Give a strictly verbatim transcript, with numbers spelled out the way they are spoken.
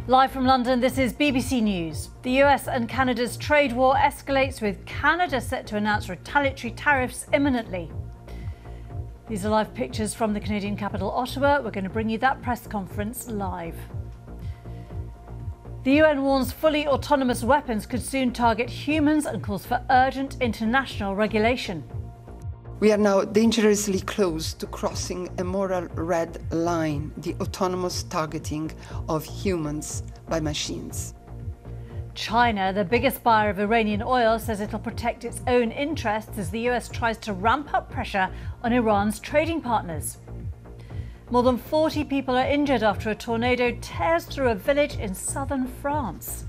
Live from London, this is B B C News. The U S and Canada's trade war escalates, with Canada set to announce retaliatory tariffs imminently. These are live pictures from the Canadian capital, Ottawa. We're going to bring you that press conference live. The U N warns fully autonomous weapons could soon target humans and calls for urgent international regulation. We are now dangerously close to crossing a moral red line, the autonomous targeting of humans by machines. China, the biggest buyer of Iranian oil, says it'll protect its own interests as the U S tries to ramp up pressure on Iran's trading partners. More than forty people are injured after a tornado tears through a village in southern France.